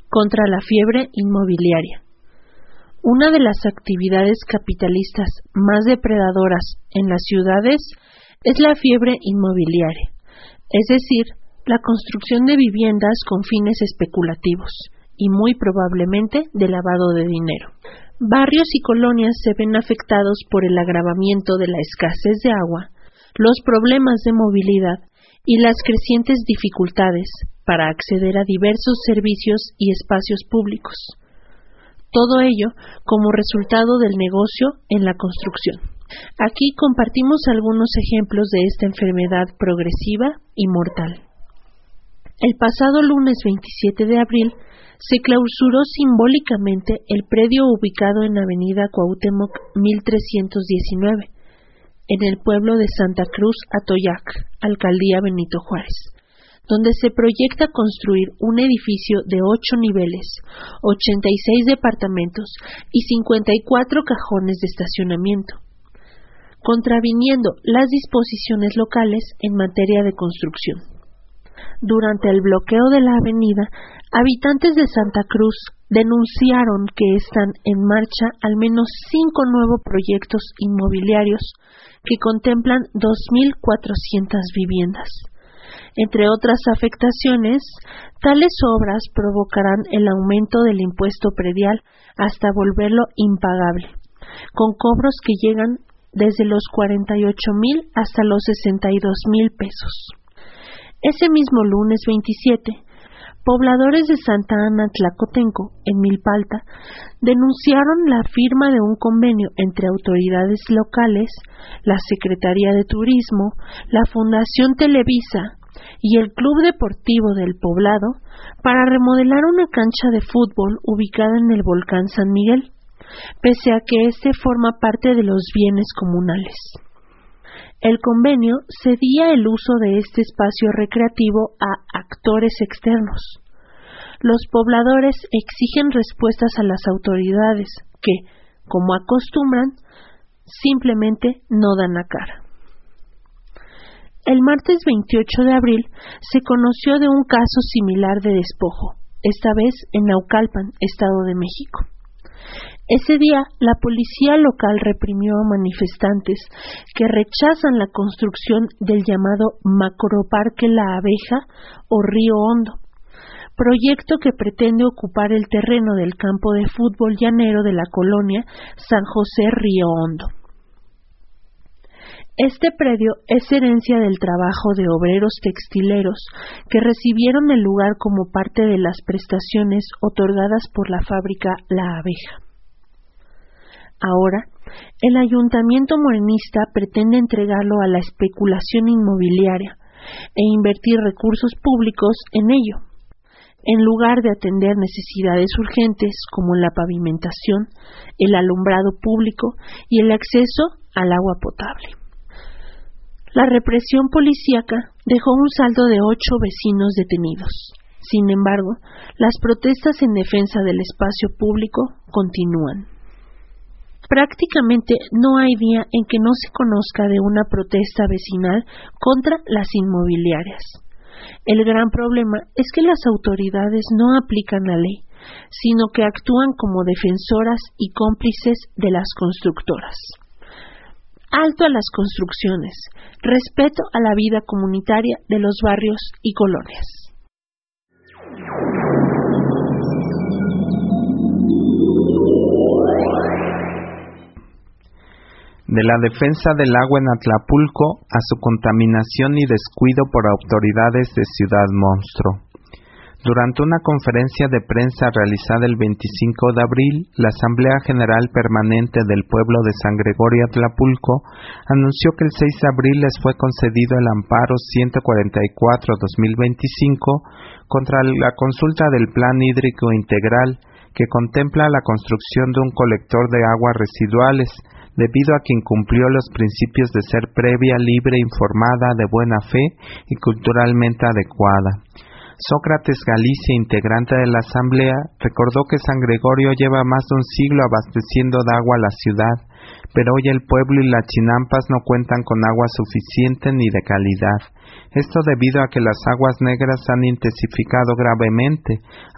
contra la fiebre inmobiliaria. Una de las actividades capitalistas más depredadoras en las ciudades es la fiebre inmobiliaria, es decir, la construcción de viviendas con fines especulativos y muy probablemente de lavado de dinero. Barrios y colonias se ven afectados por el agravamiento de la escasez de agua, los problemas de movilidad y las crecientes dificultades para acceder a diversos servicios y espacios públicos. Todo ello como resultado del negocio en la construcción. Aquí compartimos algunos ejemplos de esta enfermedad progresiva y mortal. El pasado lunes 27 de abril se clausuró simbólicamente el predio ubicado en Avenida Cuauhtémoc 1319, en el pueblo de Santa Cruz Atoyac, Alcaldía Benito Juárez, donde se proyecta construir un edificio de 8 niveles, 86 departamentos y 54 cajones de estacionamiento, contraviniendo las disposiciones locales en materia de construcción. Durante el bloqueo de la avenida, habitantes de Santa Cruz denunciaron que están en marcha al menos 5 nuevos proyectos inmobiliarios que contemplan 2.400 viviendas. Entre otras afectaciones, tales obras provocarán el aumento del impuesto predial hasta volverlo impagable, con cobros que llegan desde los 48,000 hasta los 62,000 pesos. Ese mismo lunes 27, pobladores de Santa Ana Tlacotenco, en Milpalta, denunciaron la firma de un convenio entre autoridades locales, la Secretaría de Turismo, la Fundación Televisa y el Club Deportivo del Poblado para remodelar una cancha de fútbol ubicada en el volcán San Miguel, pese a que éste forma parte de los bienes comunales. El convenio cedía el uso de este espacio recreativo a actores externos. Los pobladores exigen respuestas a las autoridades que, como acostumbran, simplemente no dan la cara. El martes 28 de abril se conoció de un caso similar de despojo, esta vez en Naucalpan, Estado de México. Ese día, la policía local reprimió a manifestantes que rechazan la construcción del llamado Macroparque La Abeja o Río Hondo, proyecto que pretende ocupar el terreno del campo de fútbol llanero de la colonia San José Río Hondo. Este predio es herencia del trabajo de obreros textileros que recibieron el lugar como parte de las prestaciones otorgadas por la fábrica La Abeja. Ahora, el ayuntamiento morenista pretende entregarlo a la especulación inmobiliaria e invertir recursos públicos en ello, en lugar de atender necesidades urgentes como la pavimentación, el alumbrado público y el acceso al agua potable. La represión policíaca dejó un saldo de 8 vecinos detenidos. Sin embargo, las protestas en defensa del espacio público continúan. Prácticamente no hay día en que no se conozca de una protesta vecinal contra las inmobiliarias. El gran problema es que las autoridades no aplican la ley, sino que actúan como defensoras y cómplices de las constructoras. Alto a las construcciones, respeto a la vida comunitaria de los barrios y colonias. De la defensa del agua en Atlapulco a su contaminación y descuido por autoridades de Ciudad Monstruo. Durante una conferencia de prensa realizada el 25 de abril, la Asamblea General Permanente del Pueblo de San Gregorio Atlapulco anunció que el 6 de abril les fue concedido el amparo 144-2025 contra la consulta del Plan Hídrico Integral, que contempla la construcción de un colector de aguas residuales, debido a que incumplió los principios de ser previa, libre, informada, de buena fe y culturalmente adecuada. Sócrates Galicia, integrante de la Asamblea, recordó que San Gregorio lleva más de un siglo abasteciendo de agua a la ciudad, pero hoy el pueblo y las chinampas no cuentan con agua suficiente ni de calidad. Esto debido a que las aguas negras han intensificado gravemente,